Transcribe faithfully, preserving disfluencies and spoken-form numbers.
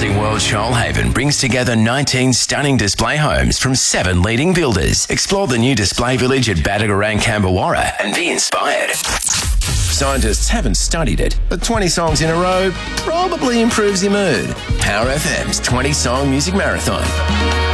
Housing World Shoalhaven brings together nineteen stunning display homes from seven leading builders. Explore the new display village at Badagarang, Cambawarra and be inspired. Scientists haven't studied it, but twenty songs in a row probably improves your mood. Power F M's twenty Song Music Marathon.